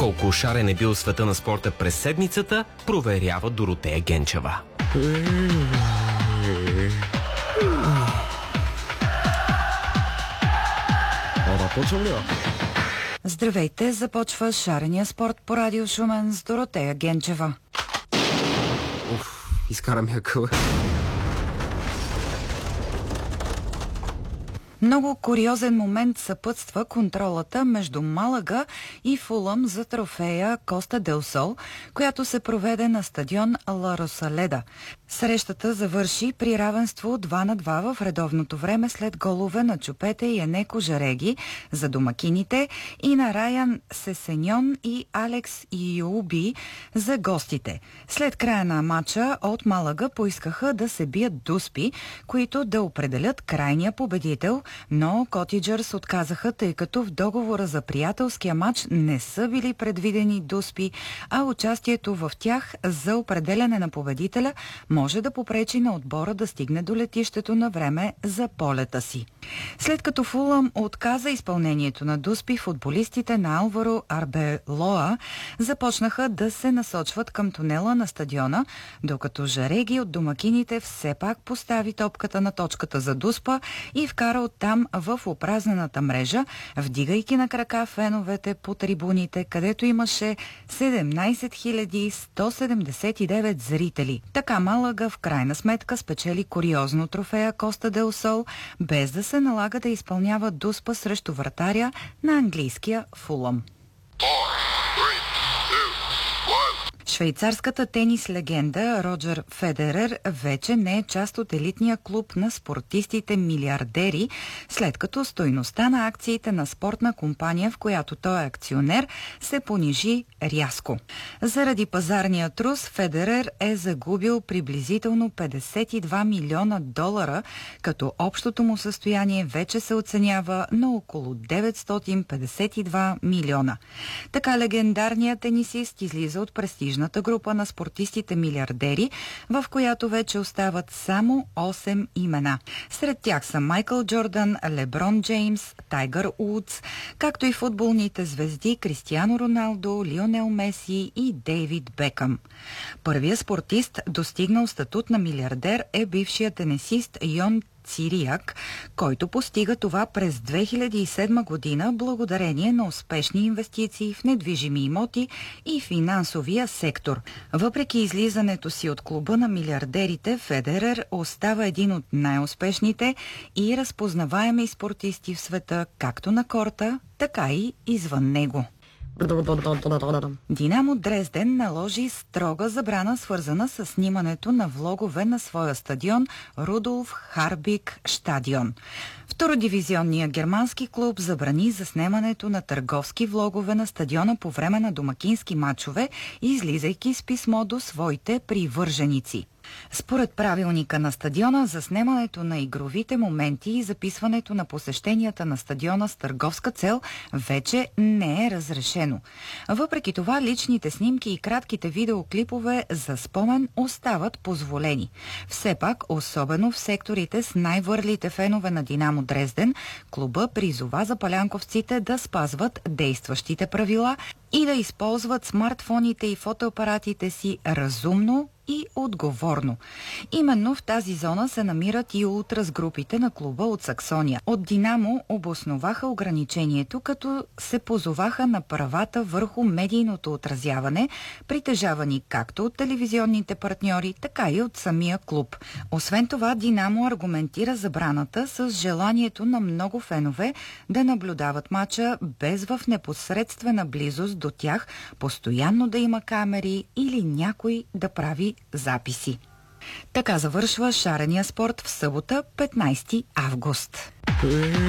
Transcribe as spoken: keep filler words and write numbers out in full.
Колко шарен е бил света на спорта през седмицата, проверява Доротея Генчева. Здравейте, започва шарения спорт по радио Шумен с Доротея Генчева. Уф, изкара ми акъла. Много куриозен момент съпътства контролата между Малага и Фулъм за трофея Коста дел Сол, която се проведе на стадион Ла Росаледа. Срещата завърши при равенство два на два в редовното време след голове на Чупете и Енеко Жареги за домакините и на Раян Сесеньон и Алекс Иуби за гостите. След края на матча от Малага поискаха да се бият дуспи, които да определят крайния победител, но Котиджърс отказаха, тъй като в договора за приятелския матч не са били предвидени дуспи, а участието в тях за определяне на победителя може да попречи на отбора да стигне до летището на време за полета си. След като Фулъм отказа изпълнението на дуспи, футболистите на Алваро Арбелоа започнаха да се насочват към тунела на стадиона, докато Жареги от домакините все пак постави топката на точката за дуспа и вкара оттам в опразнената мрежа, вдигайки на крака феновете по трибуните, където имаше седемнайсет хиляди сто седемдесет и девет зрители. Така Малага в крайна сметка спечели куриозно трофея Коста дел Сол, без да се налага да изпълнява дуспа срещу вратаря на английския Фулъм. Швейцарската тенис легенда Роджер Федерер вече не е част от елитния клуб на спортистите милиардери, след като стойността на акциите на спортна компания, в която той е акционер, се понижи рязко. Заради пазарния трус Федерер е загубил приблизително петдесет и два милиона долара, като общото му състояние вече се оценява на около деветстотин петдесет и два милиона. Така легендарният тенисист излиза от престижната група на спортистите милиардери, в която вече остават само осем имена. Сред тях са Майкъл Джордан, Леброн Джеймс, Тайгър Удс, както и футболните звезди Кристиано Роналдо, Лионел Меси и Дейвид Бекъм. Първият спортист, достигнал статут на милиардер, е бившият тенисист Йон Цирияк, който постига това през две хиляди и седма година благодарение на успешни инвестиции в недвижими имоти и финансовия сектор. Въпреки излизането си от клуба на милиардерите, Федерер остава един от най-успешните и разпознаваеми спортисти в света, както на корта, така и извън него. Динамо Дрезден наложи строга забрана, свързана с снимането на влогове на своя стадион Рудолф Харбиг Штадион. Втородивизионният германски клуб забрани заснемането на търговски влогове на стадиона по време на домакински матчове, излизайки с писмо до своите привърженици. Според правилника на стадиона, заснемането на игровите моменти и записването на посещенията на стадиона с търговска цел вече не е разрешено. Въпреки това, личните снимки и кратките видеоклипове за спомен остават позволени. Все пак, особено в секторите с най-върлите фенове на Динамо Дрезден, клуба призова запалянковците да спазват действащите правила и да използват смартфоните и фотоапаратите си разумно и отговорно. Именно в тази зона се намират и ултрас-групите на клуба от Саксония. От Динамо обосноваха ограничението, като се позоваха на правата върху медийното отразяване, притежавани както от телевизионните партньори, така и от самия клуб. Освен това, Динамо аргументира забраната с желанието на много фенове да наблюдават матча без в непосредствена близост до тях, постоянно да има камери или някой да прави записи. Така завършва шарения спорт в събота, петнайсети август.